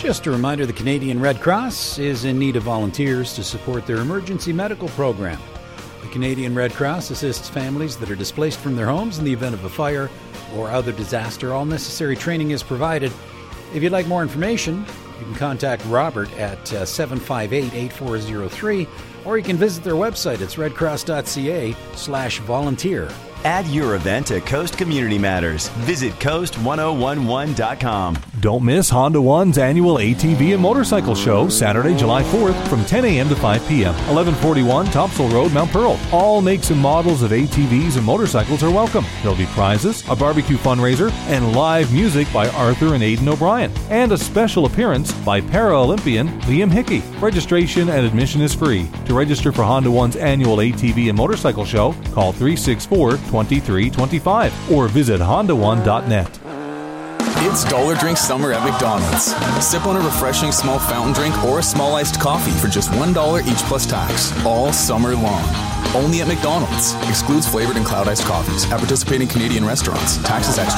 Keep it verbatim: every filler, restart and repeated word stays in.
Just a reminder, the Canadian Red Cross is in need of volunteers to support their emergency medical program. The Canadian Red Cross assists families that are displaced from their homes in the event of a fire or other disaster. All necessary training is provided. If you'd like more information, you can contact Robert at uh, seven five eight, eight four zero three, or you can visit their website. It's redcross.ca slash volunteer. Add your event to Coast Community Matters. Visit coast ten eleven dot com. Don't miss Honda One's annual A T V and Motorcycle Show, Saturday, July fourth from ten a.m. to five p.m. eleven forty-one Topsail Road, Mount Pearl. All makes and models of A T Vs and motorcycles are welcome. There'll be prizes, a barbecue fundraiser, and live music by Arthur and Aidan O'Brien. And a special appearance by Para-Olympian Liam Hickey. Registration and admission is free. To register for Honda One's annual A T V and Motorcycle Show, call three six four, two three two five or visit honda one dot net. It's Dollar Drink Summer at McDonald's. Sip on a refreshing small fountain drink or a small iced coffee for just one dollar each plus tax, all summer long. Only at McDonald's. Excludes flavored and cloud iced coffees at participating Canadian restaurants. Taxes extra.